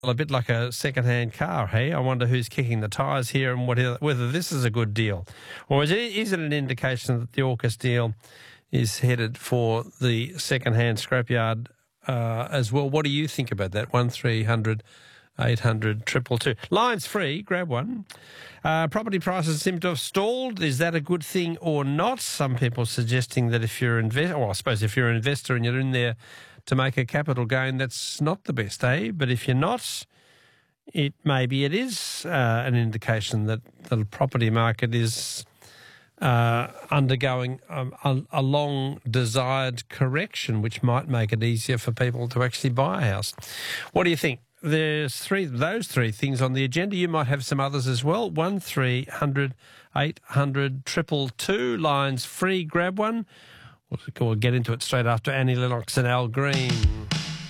A bit like a second-hand car, hey? I wonder who's kicking the tyres here and whether this is a good deal. Or is it an indication that the AUKUS deal is headed for the second-hand scrapyard as well? What do you think about that? 1300 800 222. Line's free. Grab one. Property prices seem to have stalled. Is that a good thing or not? Some people suggesting that if you're I suppose if you're an investor and you're in there to make a capital gain, that's not the best, eh? But if you're not, maybe it is an indication that the property market is undergoing a long-desired correction, which might make it easier for people to actually buy a house. What do you think? There's those three things on the agenda. You might have some others as well. 1300 800 222. Lines free. Grab one. We'll get into it straight after Annie Lennox and Al Green.